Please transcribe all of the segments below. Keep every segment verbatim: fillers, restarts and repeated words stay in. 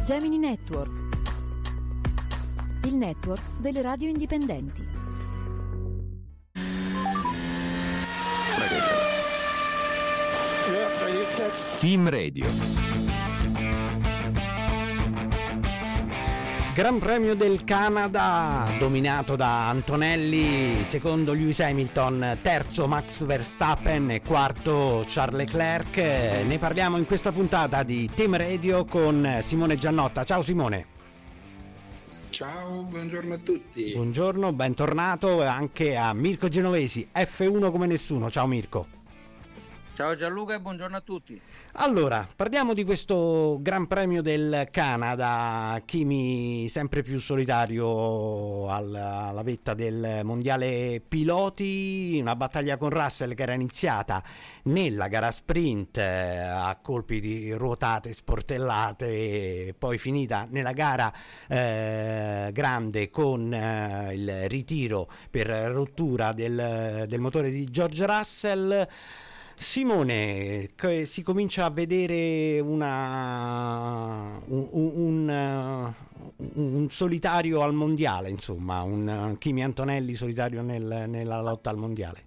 Gemini Network, il network delle radio indipendenti. Team Radio. Gran Premio del Canada dominato da Antonelli, secondo Lewis Hamilton, terzo Max Verstappen e quarto Charles Leclerc. Ne parliamo in questa puntata di Team Radio con Simone Giannotta. Ciao Simone. Ciao, buongiorno a tutti. Buongiorno, bentornato anche a Mirko Genovesi, F uno come nessuno. Ciao Mirko. Ciao Gianluca e buongiorno a tutti. Allora, parliamo di questo Gran Premio del Canada, Kimi sempre più solitario alla, alla vetta del mondiale piloti, una battaglia con Russell che era iniziata nella gara sprint eh, a colpi di ruotate sportellate e poi finita nella gara eh, grande con eh, il ritiro per rottura del, del motore di George Russell. Simone, si comincia a vedere una, un, un, un solitario al mondiale, insomma, un Kimi Antonelli solitario nel, nella lotta al mondiale.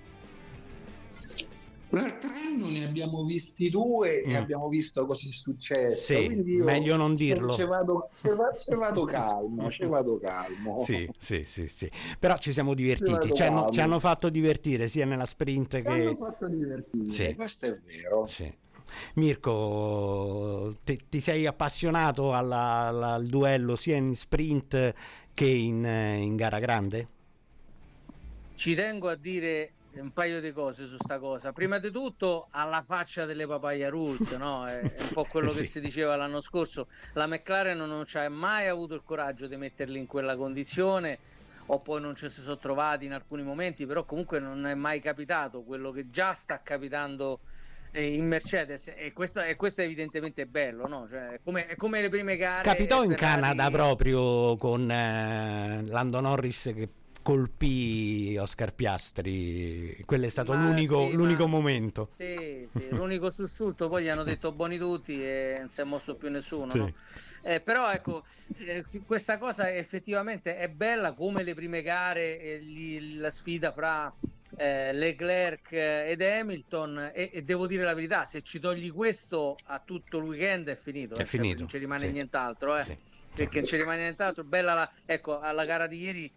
L'altro anno ne abbiamo visti due mm. e abbiamo visto cosa è successo. Sì, quindi io meglio non dirlo. Ce vado, ce va, ce vado calmo, ce vado calmo. Sì, sì, sì, sì. Però ci siamo divertiti, ci hanno, ci hanno fatto divertire sia nella sprint ci che... Ci hanno fatto divertire, sì. Questo è vero. Sì. Mirko, ti, ti sei appassionato alla, alla, al duello sia in sprint che in, in gara grande? Ci tengo a dire un paio di cose su sta cosa. Prima di tutto, alla faccia delle papaya rules, no? È, è un po' quello sì. che si diceva l'anno scorso. La McLaren non ci ha mai avuto il coraggio di metterli in quella condizione, o poi non ci si sono trovati in alcuni momenti, però comunque non è mai capitato quello che già sta capitando in Mercedes, e questo, e questo evidentemente è bello, no? Cioè, è, come, è come le prime gare. Capitò in Ferrari... Canada proprio con eh, Lando Norris che colpì Oscar Piastri, quello è stato ma l'unico, sì, l'unico ma... momento. Sì, sì, l'unico sussulto, poi gli hanno detto buoni tutti e non si è mosso più nessuno, sì. no? eh, però ecco, eh, questa cosa effettivamente è bella, come le prime gare, eh, gli, la sfida fra eh, Leclerc ed Hamilton, e, e devo dire la verità, se ci togli questo a tutto il weekend è finito, è eh, finito. Cioè, non ci rimane sì. nient'altro, eh. Sì. Perché non ci rimane nient'altro. Bella la, ecco, alla gara di ieri